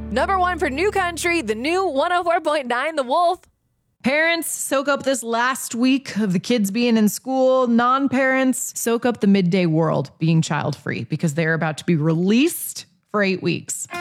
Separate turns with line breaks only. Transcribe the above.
Number 1 for New Country, the new 104.9 The Wolf.
Parents, soak up this last week of the kids being in school. Non-parents, soak up the midday world being child-free because they're about to be released for 8 weeks.